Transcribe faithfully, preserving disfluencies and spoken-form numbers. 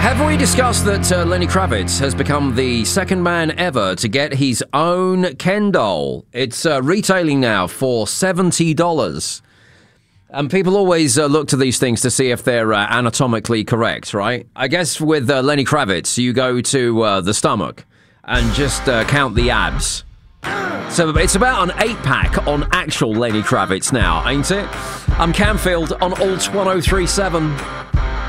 Have we discussed that uh, Lenny Kravitz has become the second man ever to get his own Ken doll? It's uh, retailing now for seventy dollars. And people always uh, look to these things to see if they're uh, anatomically correct, right? I guess with uh, Lenny Kravitz, you go to uh, the stomach and just uh, count the abs. So it's about an eight-pack on actual Lenny Kravitz now, ain't it? I'm Camfield on Alt one oh three point seven.